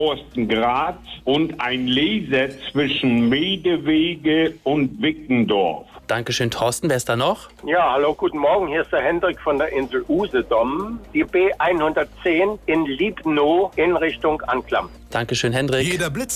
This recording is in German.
Forstengraz und ein Laser zwischen Medewege und Wickendorf. Dankeschön, Thorsten. Wer ist da noch? Ja, hallo, guten Morgen. Hier ist der Hendrik von der Insel Usedom. Die B110 in Liebnow in Richtung Anklam. Dankeschön, Hendrik. Jeder Blitz